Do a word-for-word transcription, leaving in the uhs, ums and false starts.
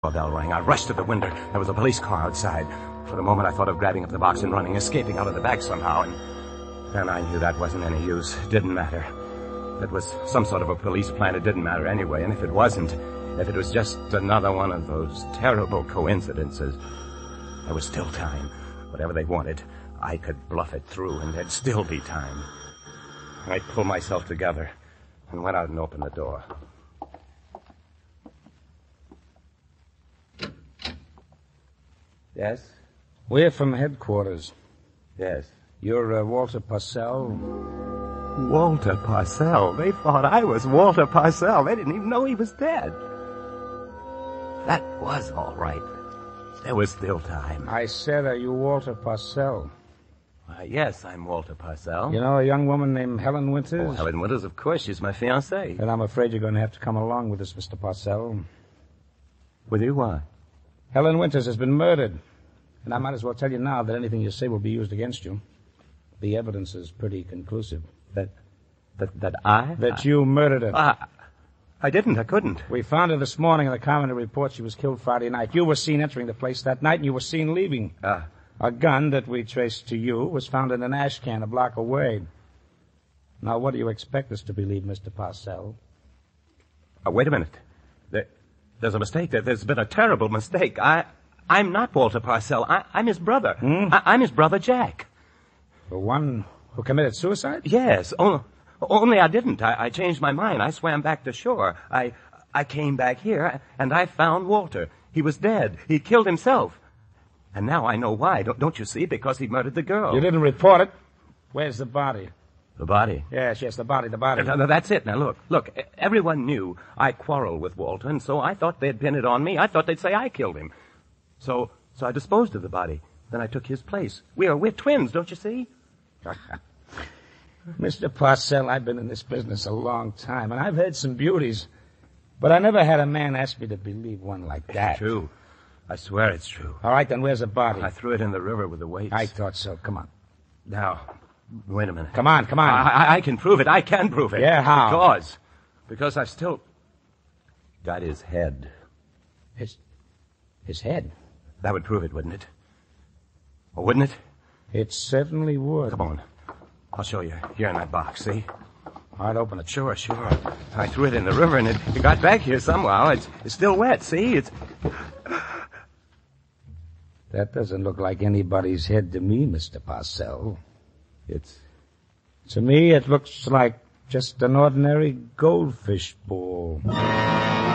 bell rang. I rushed to the window. There was a police car outside. For the moment, I thought of grabbing up the box and running, escaping out of the back somehow, and then I knew that wasn't any use. It didn't matter. If it was some sort of a police plan, it didn't matter anyway, and if it wasn't, if it was just another one of those terrible coincidences, there was still time. Whatever they wanted, I could bluff it through, and there'd still be time. I pulled myself together and went out and opened the door. Yes? We're from headquarters. Yes. You're uh, Walter Parcell? Walter Parcell? They thought I was Walter Parcell. They didn't even know he was dead. That was all right. There was still time. I said, are you Walter Parcell? Uh, yes, I'm Walter Parcell. You know a young woman named Helen Winters? Oh, Helen Winters, of course. She's my fiancée. Then I'm afraid you're going to have to come along with us, Mister Parcell. With you? Why? Helen Winters has been murdered. And I might as well tell you now that anything you say will be used against you. The evidence is pretty conclusive. That, that, that I? That I, you murdered her. I, I didn't. I couldn't. We found her this morning in the coroner report. She was killed Friday night. You were seen entering the place that night, and you were seen leaving. Ah. A gun that we traced to you was found in an ash can a block away. Now, what do you expect us to believe, Mister Parcell? Uh, wait a minute. There, there's a mistake. There, there's been a terrible mistake. I, I'm not Walter Parcell. I, I'm his brother. Hmm? I, I'm his brother, Jack. The one who committed suicide? Yes. Oh, only I didn't. I, I changed my mind. I swam back to shore. I, I came back here, and I found Walter. He was dead. He killed himself. And now I know why. Don't, don't you see? Because he murdered the girl. You didn't report it. Where's the body? The body? Yes, yes, the body, the body. No, no, that's it. Now, look, look, everyone knew I quarreled with Walter, and so I thought they'd pin it on me. I thought they'd say I killed him. So, so I disposed of the body. Then I took his place. We are, we're twins, don't you see? Mister Parcell, I've been in this business a long time, and I've heard some beauties, but I never had a man ask me to believe one like that. It's true. I swear it's true. All right, then where's the body? I threw it in the river with the weights. I thought so. Come on. Now, wait a minute. Come on, come on. I, I, I can prove it. I can prove it. Yeah, how? Because, because I've still got his head. His, his head? That would prove it, wouldn't it? Or wouldn't it? It certainly would. Come on. I'll show you. Here in that box, see? All right, open it. Sure, sure. I threw it in the river and it, it got back here somehow. It's, it's still wet, see? It's... That doesn't look like anybody's head to me, Mister Parcell. It's... To me, it looks like just an ordinary goldfish bowl.